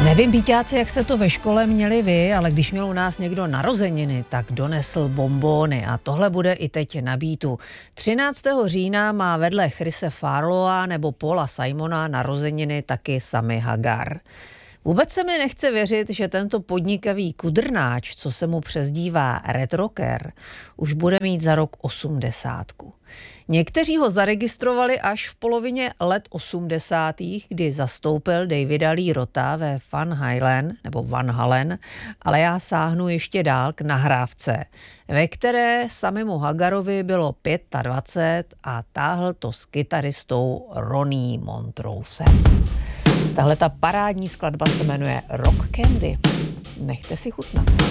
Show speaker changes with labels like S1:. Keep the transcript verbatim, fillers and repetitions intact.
S1: Nevím, býťáci, jak jste to ve škole měli vy, ale když měl u nás někdo narozeniny, tak donesl bonbóny a tohle bude i teď na beatu. třináctého října má vedle Chrise Farlowa nebo Paula Simona narozeniny taky Sammy Hagar. Vůbec se mi nechce věřit, že tento podnikavý kudrnáč, co se mu přezdívá Red Rocker, už bude mít za rok osmdesátku. Někteří ho zaregistrovali až v polovině let osmdesátých, kdy zastoupil Davida Lee Rotha ve Van Halen, nebo Van Halen, ale já sáhnu ještě dál k nahrávce, ve které Sammymu Hagarovi bylo dvacet pět a táhl to s kytaristou Ronnie Montrousem. Tahle ta parádní skladba se jmenuje Rock Candy. Nechte si chutnat.